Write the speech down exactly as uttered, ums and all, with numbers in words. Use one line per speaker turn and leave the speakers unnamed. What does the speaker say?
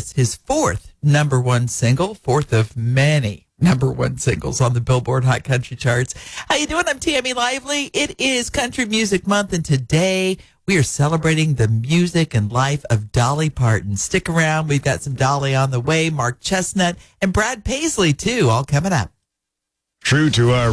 this, his fourth number one single, fourth of many number one singles on the Billboard Hot Country charts. How you doing? I'm Tammy Lively. It is Country Music Month, and today we are celebrating the music and life of Dolly Parton. Stick around. We've got some Dolly on the way, Mark Chestnut, and Brad Paisley, too, all coming up.
True to our